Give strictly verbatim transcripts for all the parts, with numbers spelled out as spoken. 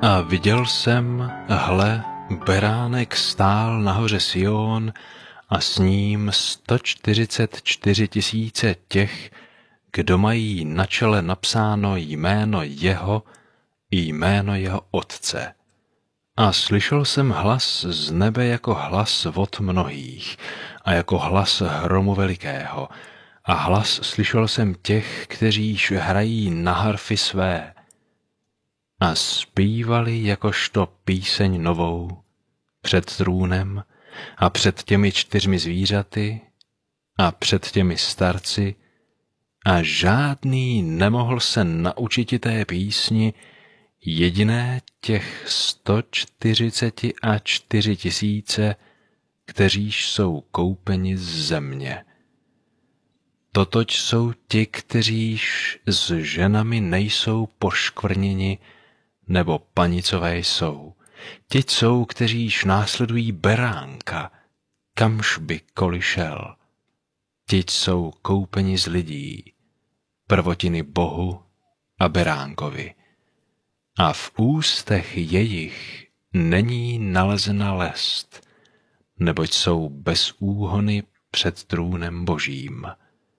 A viděl jsem, hle, beránek stál na hoře Sion a s ním sto čtyřicet čtyři tisíce těch, kdo mají na čele napsáno jméno jeho i jméno jeho otce. A slyšel jsem hlas z nebe jako hlas vod mnohých a jako hlas hromu velikého. A hlas slyšel jsem těch, kteříž hrají na harfy své. A zpívali jakožto píseň novou před trůnem a před těmi čtyřmi zvířaty a před těmi starci, a žádný nemohl se naučit té písni, jediné těch sto čtyřicet a čtyři tisíce, kteříž jsou koupeni z země. Totoť jsou ti, kteříž s ženami nejsou poškvrněni, nebo panicové jsou. Ti jsou, kteříž následují beránka, kamž by koli šel. Ti jsou koupeni z lidí, prvotiny Bohu a beránkovi. A v ústech jejich není nalezena lest, neboť jsou bez úhony před trůnem Božím.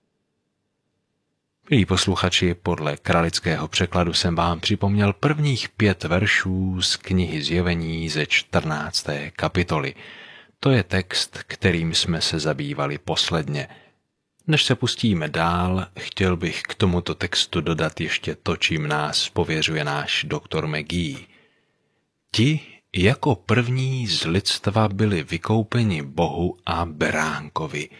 Milí posluchači, podle kralického překladu jsem vám připomněl prvních pět veršů z knihy Zjevení ze čtrnácté kapitoly. To je text, kterým jsme se zabývali posledně. Než se pustíme dál, chtěl bych k tomuto textu dodat ještě to, čím nás pověřuje náš doktor McGee. Ti jako první z lidstva byli vykoupeni Bohu a beránkovi.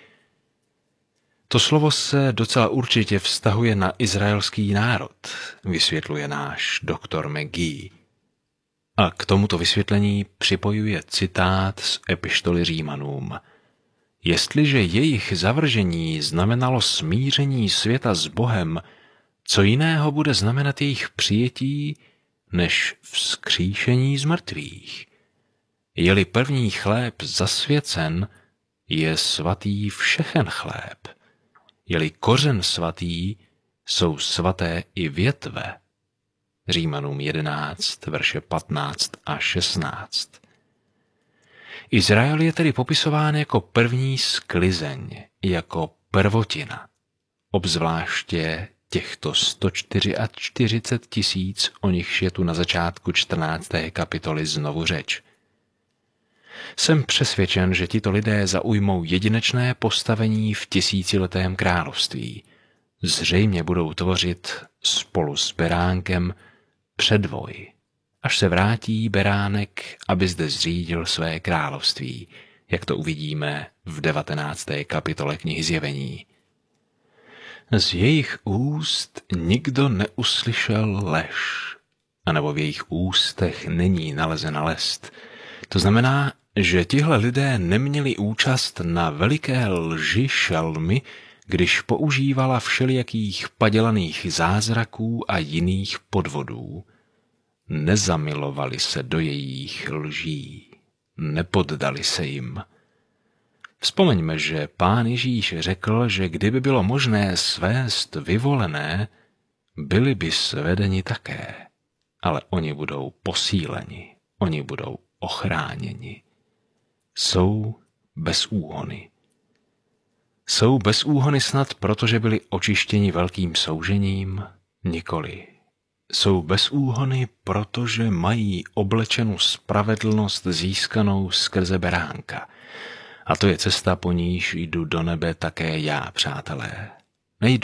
To slovo se docela určitě vztahuje na izraelský národ, vysvětluje náš doktor McGee. A k tomuto vysvětlení připojuje citát z epištoly Římanům. Jestliže jejich zavržení znamenalo smíření světa s Bohem, co jiného bude znamenat jejich přijetí, než vzkříšení z mrtvých? Je-li první chléb zasvěcen, je svatý všechen chléb. Je-li kořen svatý, jsou svaté i větve. Římanům jedenáct, verše patnáct a šestnáct. Izrael je tedy popisován jako první sklizeň, jako prvotina. Obzvláště těchto sto čtyřicet čtyři tisíc, o nichž je tu na začátku čtrnácté kapitoly znovu řeč. Jsem přesvědčen, že tito lidé zaujmou jedinečné postavení v tisíciletém království. Zřejmě budou tvořit spolu s beránkem předvoj, až se vrátí beránek, aby zde zřídil své království, jak to uvidíme v devatenácté kapitole knihy Zjevení. Z jejich úst nikdo neuslyšel lež, anebo v jejich ústech není nalezena lest. To znamená, že tihle lidé neměli účast na veliké lži šelmy, když používala všelijakých padělaných zázraků a jiných podvodů. Nezamilovali se do jejich lží, nepoddali se jim. Vzpomeňme, že Pán Ježíš řekl, že kdyby bylo možné svést vyvolené, byli by svedeni také, ale oni budou posíleni, oni budou ochráněni. Jsou bez úhony. Jsou bez úhony snad proto, že byli očištěni velkým soužením? Nikoli. Jsou bez úhony, protože mají oblečenu spravedlnost získanou skrze beránka. A to je cesta, po níž jdu do nebe také já, přátelé.